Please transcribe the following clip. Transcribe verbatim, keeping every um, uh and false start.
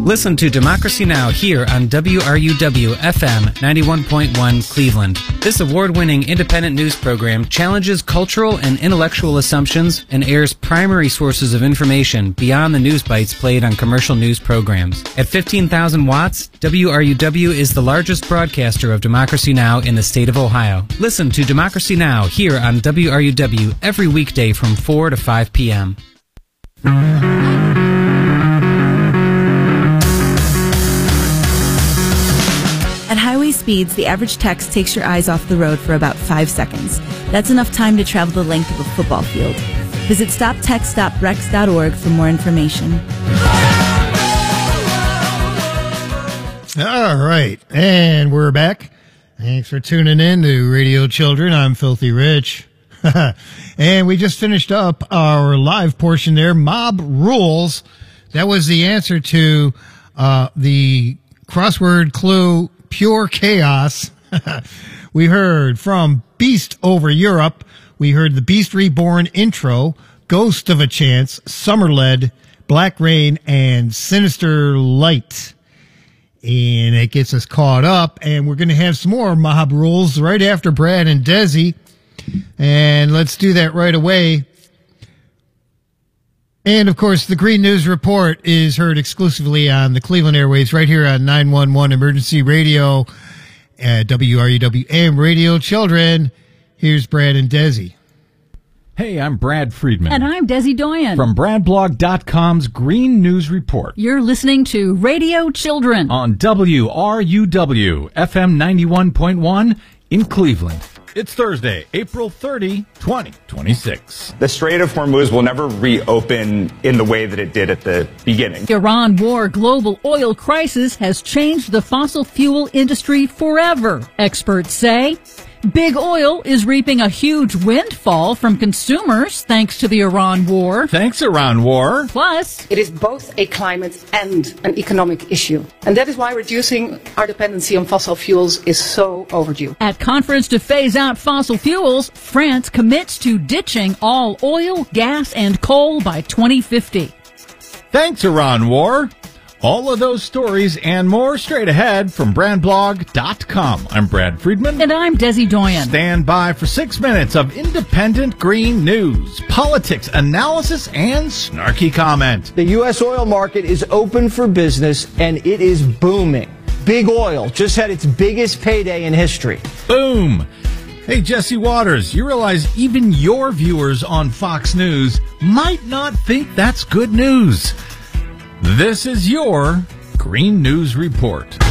Listen to Democracy Now! Here on W R U W F M ninety-one point one Cleveland. This award-winning independent news program challenges cultural and intellectual assumptions and airs primary sources of information beyond the news bites played on commercial news programs. At fifteen thousand watts, W R U W is the largest broadcaster of Democracy Now! In the state of Ohio. Listen to Democracy Now! Here on W R U W every weekday from four to five p.m. At highway speeds, the average text takes your eyes off the road for about five seconds. That's enough time to travel the length of a football field. Visit stop text stop rex dot org for more information. All right, and we're back. Thanks for tuning in to Radio Children. I'm Filthy Rich. And we just finished up our live portion there, Mob Rules. That was the answer to uh, the crossword clue, Pure Chaos. We heard from Beast Over Europe. We heard the Beast Reborn intro, Ghost of a Chance, Summerlead, Black Rain, and Sinister Light. And it gets us caught up, and we're going to have some more Mob Rules right after Brad and Desi. And let's do that right away. And, of course, the Green News Report is heard exclusively on the Cleveland airwaves right here on nine one one Emergency Radio at W R U W A M Radio Children. Here's Brad and Desi. Hey, I'm Brad Friedman. And I'm Desi Doyen. From brad blog dot com's Green News Report. You're listening to Radio Children on W R U W F M ninety-one point one in Cleveland. It's Thursday, April thirtieth, twenty twenty-six. The Strait of Hormuz will never reopen in the way that it did at the beginning. Iran war global oil crisis has changed the fossil fuel industry forever, experts say. Big Oil is reaping a huge windfall from consumers thanks to the Iran war. Thanks, Iran war. Plus, it is both a climate and an economic issue. And that is why reducing our dependency on fossil fuels is so overdue. At conference to phase out fossil fuels, France commits to ditching all oil, gas, and coal by twenty fifty. Thanks, Iran war. All of those stories and more straight ahead from brad blog dot com. I'm Brad Friedman. And I'm Desi Doyen. Stand by for six minutes of independent green news, politics, analysis, and snarky comment. The U S oil market is open for business, and it is booming. Big Oil just had its biggest payday in history. Boom. Hey, Jesse Waters, you realize even your viewers on Fox News might not think that's good news. This is your Green News Report.